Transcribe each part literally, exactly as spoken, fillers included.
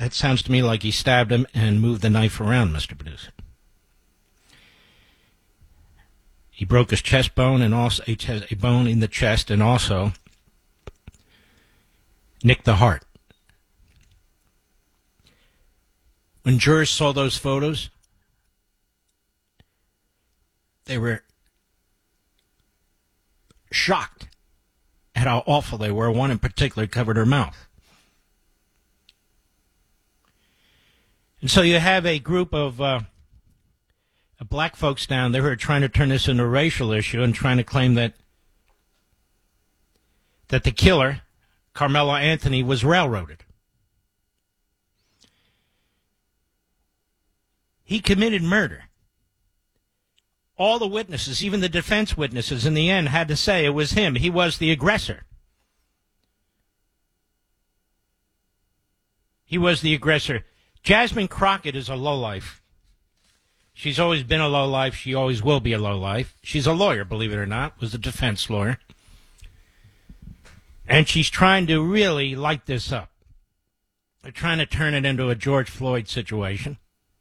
That sounds to me like he stabbed him and moved the knife around, Mister Producer. He broke his chest bone and also a bone in the chest and also nicked the heart. When jurors saw those photos, they were shocked at how awful they were. One in particular covered her mouth. And so you have a group of uh, black folks down there who are trying to turn this into a racial issue and trying to claim that that the killer, Carmelo Anthony, was railroaded. He committed murder. All the witnesses, even the defense witnesses, in the end had to say it was him. He was the aggressor. He was the aggressor. Jasmine Crockett is a lowlife. She's always been a lowlife. She always will be a lowlife. She's a lawyer, believe it or not, was a defense lawyer. And she's trying to really light this up. They're trying to turn it into a George Floyd situation.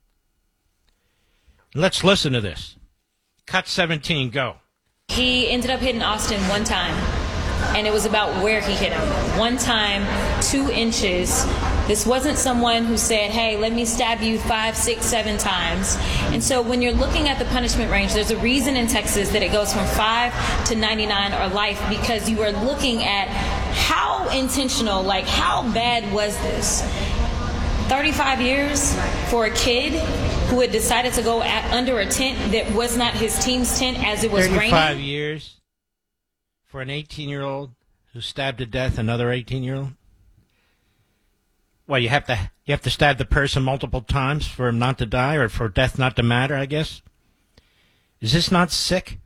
Let's listen to this. Cut seventeen, go. He ended up hitting Austin one time, and it was about where he hit him. One time, two inches. This wasn't someone who said, hey, let me stab you five, six, seven times. And so when you're looking at the punishment range, there's a reason in Texas that it goes from five to ninety-nine or life, because you are looking at how intentional, like how bad was this? thirty-five years for a kid who had decided to go at, under a tent that was not his team's tent as it was raining. thirty-five years for an eighteen-year-old who stabbed to death another eighteen-year-old? Well, you have to you have to stab the person multiple times for him not to die, or for death not to matter, I guess. Is this not sick?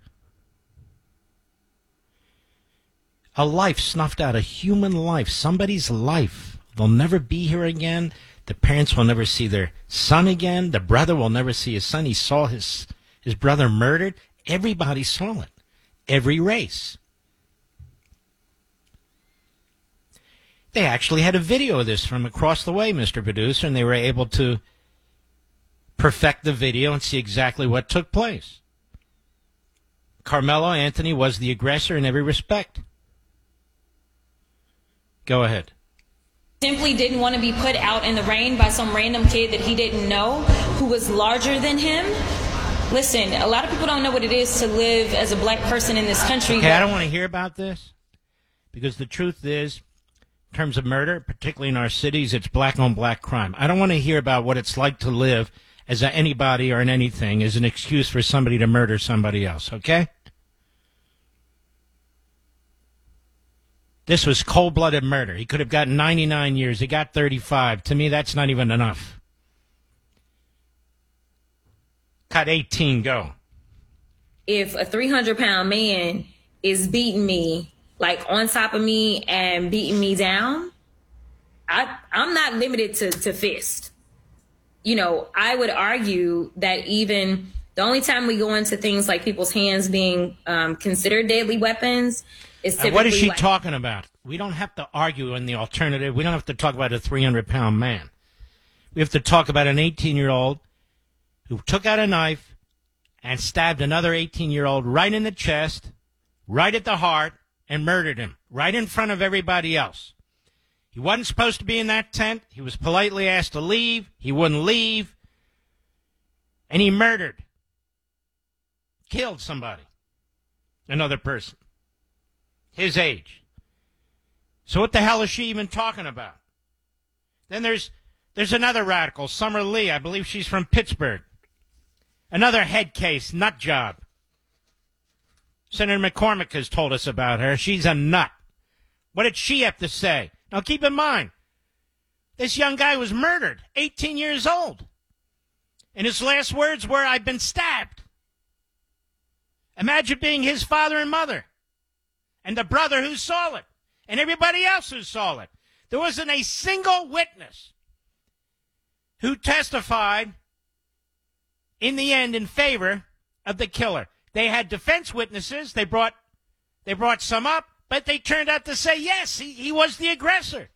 A life snuffed out, a human life, somebody's life. They'll never be here again. The parents will never see their son again. The brother will never see his son. He saw his his brother murdered. Everybody saw it. Every race. They actually had a video of this from across the way, Mister Producer, and they were able to perfect the video and see exactly what took place. Carmelo Anthony was the aggressor in every respect. Go ahead. Simply didn't want to be put out in the rain by some random kid that he didn't know, who was larger than him. Listen, a lot of people don't know what it is to live as a black person in this country. Okay, I don't want to hear about this, because the truth is, in terms of murder, particularly in our cities, it's black-on-black crime. I don't want to hear about what it's like to live as a anybody or an anything as an excuse for somebody to murder somebody else, okay? This was cold-blooded murder. He could have gotten ninety-nine years. He got thirty-five. To me, that's not even enough. Cut eighteen, go. If a three hundred pound man is beating me, like on top of me and beating me down, I, I'm not limited to, to fist. You know, I would argue that even the only time we go into things like people's hands being um, considered deadly weapons is typically... Uh, what is she like, talking about? We don't have to argue in the alternative. We don't have to talk about a three hundred pound man. We have to talk about an eighteen-year-old who took out a knife and stabbed another eighteen-year-old right in the chest, right at the heart, and murdered him right in front of everybody else. He wasn't supposed to be in that tent. He was politely asked to leave. He wouldn't leave. And he murdered, killed somebody, another person, his age. So what the hell is she even talking about? Then there's there's another radical, Summer Lee. I believe she's from Pittsburgh. Another head case, nut job. Senator McCormick has told us about her. She's a nut. What did she have to say? Now, keep in mind, this young guy was murdered, eighteen years old. And his last words were, I've been stabbed. Imagine being his father and mother, and the brother who saw it, and everybody else who saw it. There wasn't a single witness who testified in the end in favor of the killer. They had defense witnesses. They brought they brought some up, but they turned out to say, yes, he, he was the aggressor.